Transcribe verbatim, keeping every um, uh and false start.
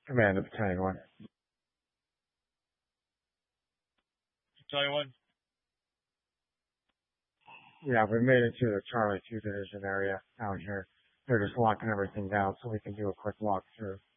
Command of Battalion one. Battalion one. Yeah, we made it to the Charlie two Division area out here. They're just locking everything down so we can do a quick walkthrough.